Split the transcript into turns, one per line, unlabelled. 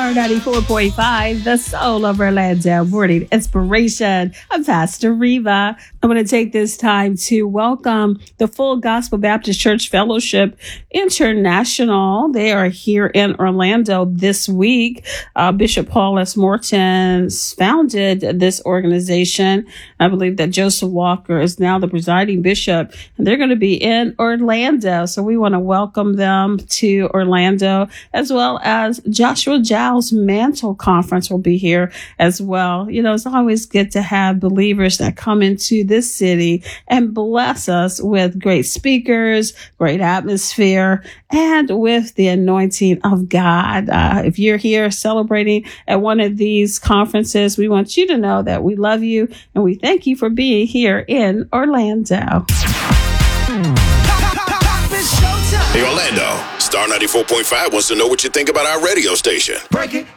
Star 94.5, the soul of Orlando morning inspiration. I'm Pastor Reva. I'm going to take this time to welcome the Full Gospel Baptist Church Fellowship International. They are here in Orlando this week. Bishop Paul S. Morton founded this organization. I believe that Joseph Walker is now the presiding bishop, and they're going to be in Orlando. So we want to welcome them to Orlando, as well as Joshua Giles Mantle Conference will be here as well. You know, it's always good to have believers that come into this city and bless us with great speakers, great atmosphere, and with the anointing of God. If you're here celebrating at one of these conferences, we want you to know that we love you and we thank you for being here in Orlando.
Hey, Orlando, Star 94.5 wants to know what you think about our radio station.
Break it.